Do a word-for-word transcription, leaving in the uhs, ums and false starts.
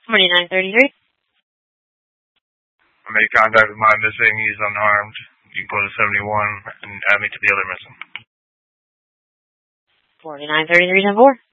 forty-nine thirty-three. I made contact with my missing. He's unharmed. You can go to seventy-one and add me to the other missing. forty-nine thirty-three ten four.